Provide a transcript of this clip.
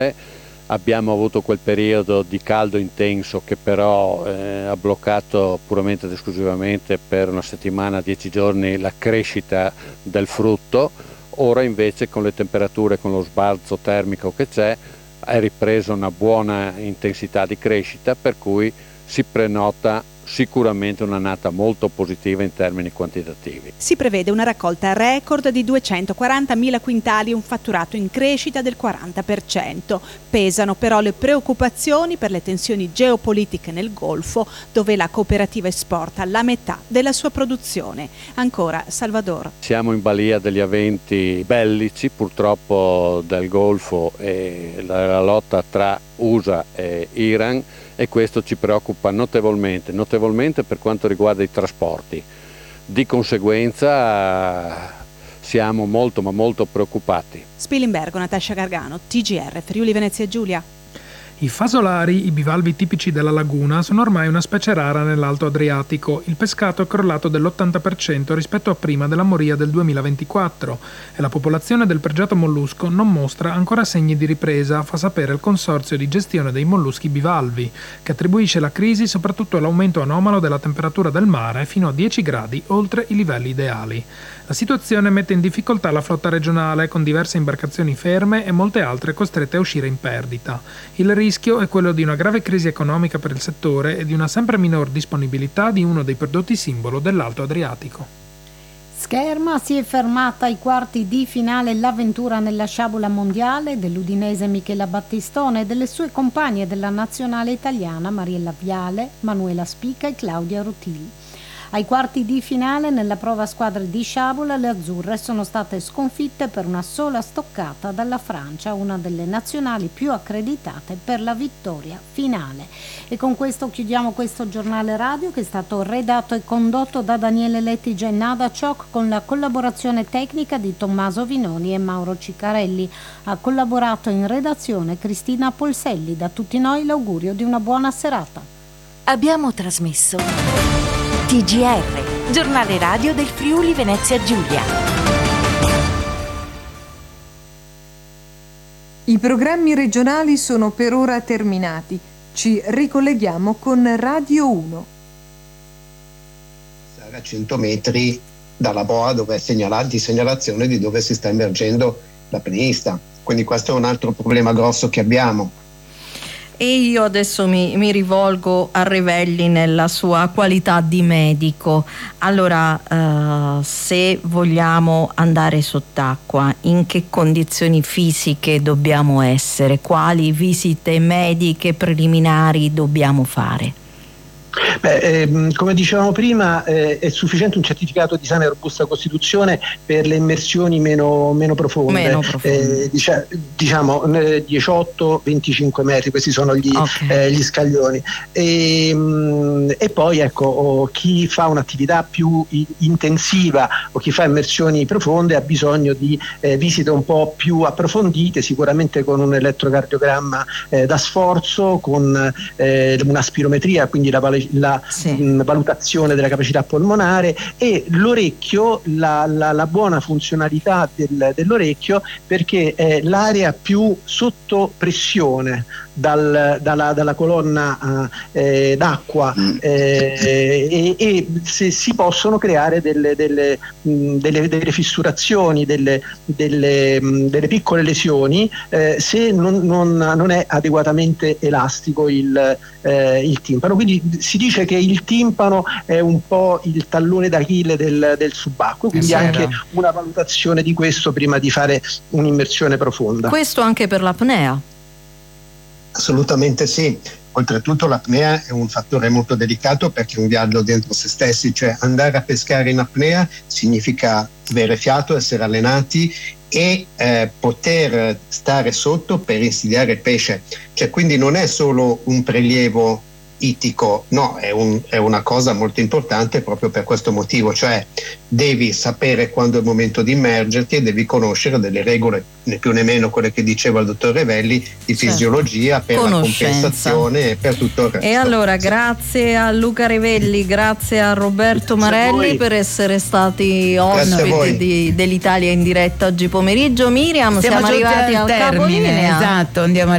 Abbiamo avuto quel periodo di caldo intenso che però ha bloccato puramente ed esclusivamente per una settimana, 10 giorni la crescita del frutto. Ora invece con le temperature, con lo sbalzo termico che c'è, è ripresa una buona intensità di crescita, per cui si prenota sicuramente un'annata molto positiva in termini quantitativi. Si prevede una raccolta record di 240.000 quintali e un fatturato in crescita del 40%. Pesano però le preoccupazioni per le tensioni geopolitiche nel Golfo, dove la cooperativa esporta la metà della sua produzione. Ancora Salvador. Siamo in balia degli eventi bellici purtroppo del Golfo e la lotta tra USA e Iran, e questo ci preoccupa notevolmente per quanto riguarda i trasporti. Di conseguenza siamo molto preoccupati. Spilimbergo, Natascia Gargano, TGR, Friuli Venezia Giulia. I fasolari, i bivalvi tipici della laguna, sono ormai una specie rara nell'Alto Adriatico. Il pescato è crollato dell'80% rispetto a prima della moria del 2024 e la popolazione del pregiato mollusco non mostra ancora segni di ripresa, fa sapere il Consorzio di gestione dei molluschi bivalvi, che attribuisce la crisi soprattutto all'aumento anomalo della temperatura del mare fino a 10 gradi oltre i livelli ideali. La situazione mette in difficoltà la flotta regionale, con diverse imbarcazioni ferme e molte altre costrette a uscire in perdita. Il rischio è quello di una grave crisi economica per il settore e di una sempre minor disponibilità di uno dei prodotti simbolo dell'Alto Adriatico. Scherma si è fermata ai quarti di finale l'avventura nella sciabola mondiale dell'udinese Michela Battistone e delle sue compagne della nazionale italiana Mariella Viale, Manuela Spica e Claudia Rutilli. Ai quarti di finale nella prova squadre di sciabola le azzurre sono state sconfitte per una sola stoccata dalla Francia, una delle nazionali più accreditate per la vittoria finale. E con questo chiudiamo questo giornale radio che è stato redatto e condotto da Daniele Lettige e Nada Ciocc con la collaborazione tecnica di Tommaso Vinoni e Mauro Ciccarelli. Ha collaborato in redazione Cristina Polselli. Da tutti noi l'augurio di una buona serata. Abbiamo trasmesso TGR, giornale radio del Friuli Venezia Giulia. I programmi regionali sono per ora terminati. Ci ricolleghiamo con Radio 1. A 100 metri dalla boa dove è di segnalazione di dove si sta immergendo la pneista. Quindi questo è un altro problema grosso che abbiamo. E io adesso mi rivolgo a Revelli nella sua qualità di medico. Allora, se vogliamo andare sott'acqua, in che condizioni fisiche dobbiamo essere? Quali visite mediche preliminari dobbiamo fare? Come dicevamo prima, è sufficiente un certificato di sana e robusta costituzione per le immersioni meno profonde. Diciamo 18-25 metri, questi sono gli scaglioni. E poi ecco, chi fa un'attività più intensiva o chi fa immersioni profonde ha bisogno di visite un po' più approfondite, sicuramente con un elettrocardiogramma da sforzo, con una spirometria, quindi la valutazione della capacità polmonare, e l'orecchio, la buona funzionalità dell'orecchio, perché è l'area più sotto pressione dalla colonna d'acqua, e se si possono creare delle fissurazioni, delle piccole lesioni se non è adeguatamente elastico il timpano. Quindi si dice che il timpano è un po' il tallone d'Achille del subacqueo, quindi anche una valutazione di questo prima di fare un'immersione profonda. Questo anche per l'apnea? Assolutamente sì. Oltretutto l'apnea è un fattore molto delicato perché è un viaggio dentro se stessi, cioè andare a pescare in apnea significa avere fiato, essere allenati e poter stare sotto per insidiare il pesce, cioè quindi non è solo un prelievo ittico, no, è una cosa molto importante proprio per questo motivo, cioè devi sapere quando è il momento di immergerti e devi conoscere delle regole, né più né meno quelle che diceva il dottor Revelli, di fisiologia, per la compensazione e per tutto il resto. E allora grazie a Luca Revelli, grazie a Roberto Marelli per essere stati ospiti dell'Italia in diretta oggi pomeriggio. Miriam, siamo arrivati al termine, capolinea. Esatto, andiamo